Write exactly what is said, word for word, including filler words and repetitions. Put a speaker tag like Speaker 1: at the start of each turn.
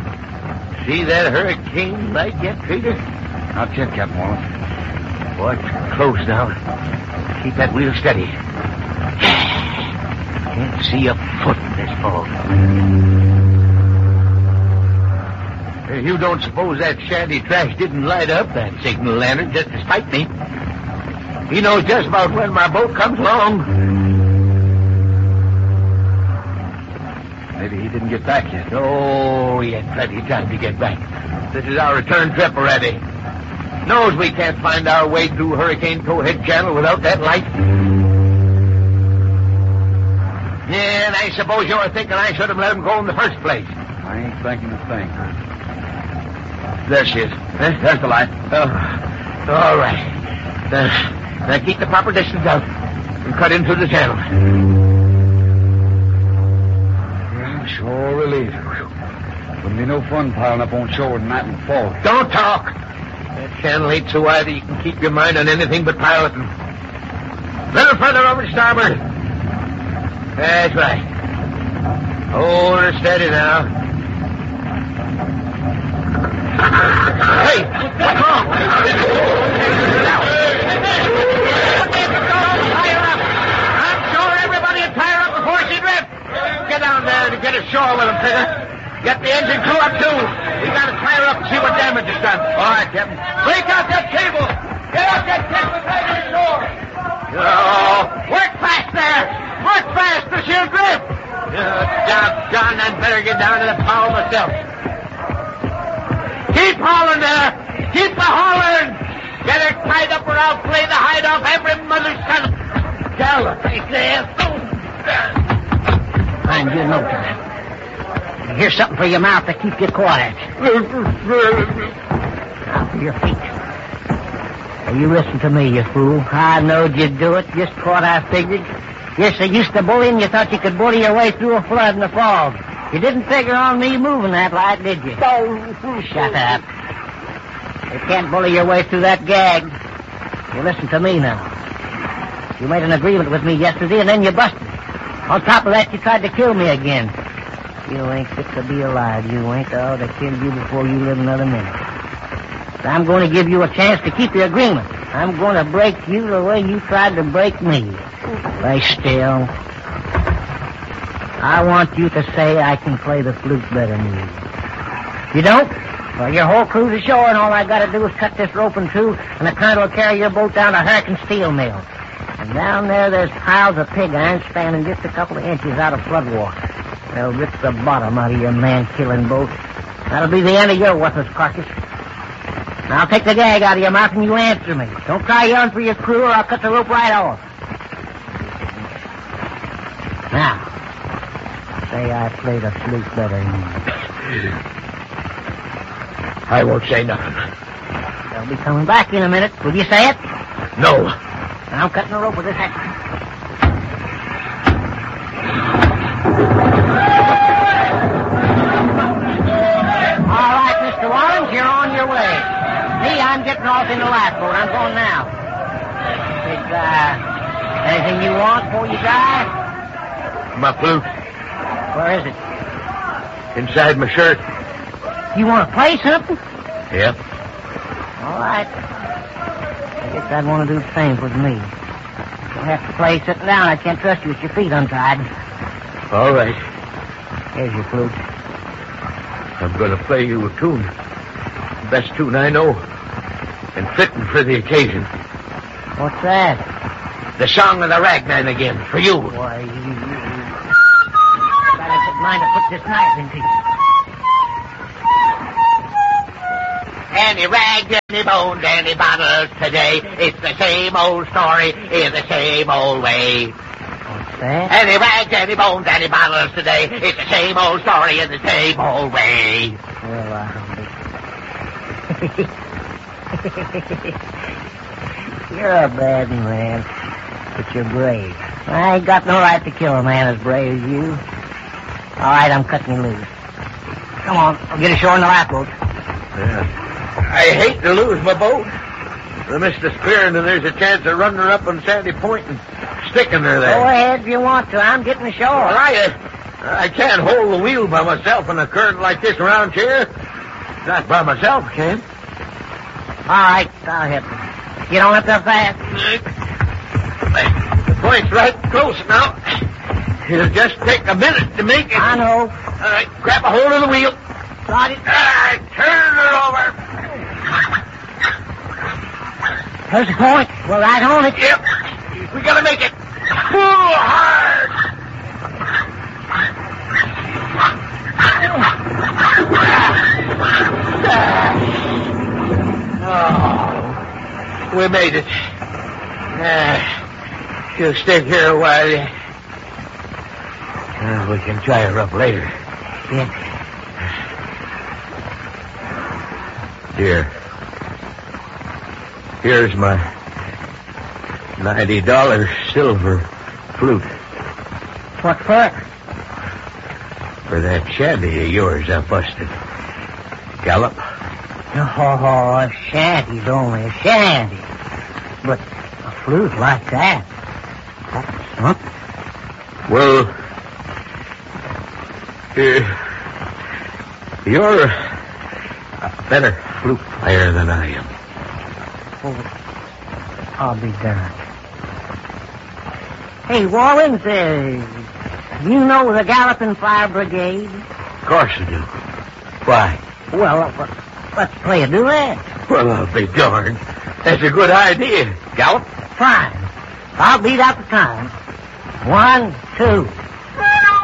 Speaker 1: See that hurricane light yet, Peter?
Speaker 2: Not yet, Captain Wallace.
Speaker 1: Boy, it's close now. Keep that wheel steady. Can't see a foot in this fog. You don't suppose that shanty trash didn't light up that signal lantern just to spite me? He knows just about when my boat comes along.
Speaker 2: Maybe he didn't get back yet.
Speaker 1: Oh, he had plenty of time to get back. This is our return trip already. Knows we can't find our way through Hurricane Towhead Channel without that light. Yeah, and I suppose you're thinking I should have let him go in the first place.
Speaker 2: I ain't thinking a thing.
Speaker 1: There she is. There's, there's the light. Oh, all right. Uh, now keep the proper distance out and cut into the channel.
Speaker 2: Yeah, sure relief. Wouldn't be no fun piling up on shore tonight in the fog.
Speaker 1: Don't talk. That channel ain't so wide that you can keep your mind on anything but piloting. A little further over to starboard. That's right. Hold her steady now. Hey, what's wrong? I'm sure everybody will tie her up before she drifts. Get down there and get ashore with them, Tigger. Get the engine crew up, too. We got to tie her up and see what damage is done. All right, Captain. Break out that cable. Get out that cable and tie her ashore. Oh, work fast there. Work fast or she'll drift. Oh, doggone, I'd better get down to the power myself. Keep hauling there. Keep the hauling. Get her tied up or I'll play the hide off every mother's son. Gallop, right there.
Speaker 3: Mind you, no time. Here's something for your mouth to keep you quiet. Now for your feet. Now, you listen to me, you fool. I knowed you'd do it. Just what I figured. You're so used to bullying, you thought you could bully your way through a flood in the fog. You didn't figure on me moving that light, did you? Shut up. You can't bully your way through that gag. You listen to me now. You made an agreement with me yesterday, and then you busted. On top of that, you tried to kill me again. You ain't fit to be alive. You ain't. I ought to kill you before you live another minute. So I'm going to give you a chance to keep your agreement. I'm going to break you the way you tried to break me. Lay still. I want you to say I can play the flute better than you. You don't? Well, your whole crew's ashore, and all I got to do is cut this rope in two, and the current will carry your boat down to Hurricane Steel Mill. And down there, there's piles of pig iron spanning just a couple of inches out of floodwater. They'll rip the bottom out of your man-killing boat. That'll be the end of your worthless carcass. Now, I'll take the gag out of your mouth and you answer me. Don't try yelling for your crew or I'll cut the rope right off. Now, say I play the flute better than you.
Speaker 1: I won't say nothing.
Speaker 3: They'll be coming back in a minute. Will you say it?
Speaker 1: No.
Speaker 3: I'm cutting the rope with this action. All right, Mister Wallens, you're on your way. Me, I'm getting off in the lifeboat. I'm going now. Big guy. Anything you want before you die?
Speaker 1: My flute.
Speaker 3: Where is it?
Speaker 1: Inside my shirt.
Speaker 3: You want to play something?
Speaker 1: Yep.
Speaker 3: All right. I guess I'd want to do the same with me. You'll have to play sitting down. I can't trust you with your feet untied.
Speaker 1: All right.
Speaker 3: Here's your flute.
Speaker 1: I'm going to play you a tune. The best tune I know. And fitting for the occasion.
Speaker 3: What's that?
Speaker 1: The Song of the Ragman again, for you.
Speaker 3: Why, you... you got a good mind to put this knife into you.
Speaker 1: Any rags, any bones, any bottles today. It's the same old story in the same old way.
Speaker 3: What's that?
Speaker 1: Any rags, any bones, any bottles today. It's the same old story in the same old way.
Speaker 3: Well, I You're a bad man, but you're brave. I ain't got no right to kill a man as brave as you. All right, I'm cutting you loose. Come on, I'll get ashore in the lifeboat.
Speaker 1: Yeah. I hate to lose my boat. I missed the spearing, and there's a chance of running her up on Sandy Point and sticking her there.
Speaker 3: Go ahead if you want to. I'm getting ashore.
Speaker 1: Well, I, uh, I can't hold the wheel by myself in a current like this around here. Not by myself, I can't.
Speaker 3: All right, I'll help you. You don't have to fast.
Speaker 1: The point's right close now. It'll just take a minute to make it.
Speaker 3: I know.
Speaker 1: All right, grab a hold of the wheel.
Speaker 3: Got it.
Speaker 1: All right, turn it over.
Speaker 3: There's the point. We're right on it.
Speaker 1: Yep. We gotta make it. Pull hard. Oh, we made it. Uh, she'll stay here a while yet. Uh, we can try her up later.
Speaker 3: Yeah.
Speaker 1: Here. Here's my ninety dollar silver flute.
Speaker 3: What for?
Speaker 1: For that shanty of yours I busted. Gallop.
Speaker 3: Oh, a shanty's only a shanty. But a flute like that. Huh?
Speaker 1: Well, uh, you're a better flute player than I am.
Speaker 3: Oh, I'll be darned. Hey, Wallens, uh, you know the Galloping Fire Brigade?
Speaker 1: Of course I do. Why?
Speaker 3: Well, uh, let's play a duet.
Speaker 1: Well, I'll be darned. That's a good idea. Gallop.
Speaker 3: Fine. I'll beat out the time. One, two.